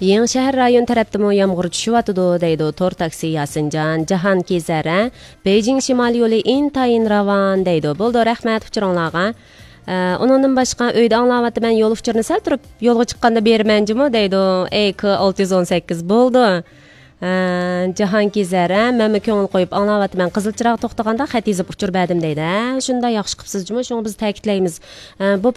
Yeni şəhər rayon tərəfdəmi yağmur düşüyotudu deydi tor taksi Yasincan. Cahan Kezərə, Beijing Şimal yolu intayin ravan deydi. Buldu rəhmət uçuranlarga. Onundan başqa öydə anlavatı mən yol uçurunu sal turub yolğa çıqqanda berməncimi deydi. EK 618 buldu. Cahan Kezərə, mən köngül qoyub anlavatı mən qızıl çıraq toxtaganda xət yazıb uçur bədim deydi. Şunda yaxşı qıpsızcımı, şunu biz təkidləyimiz. Bu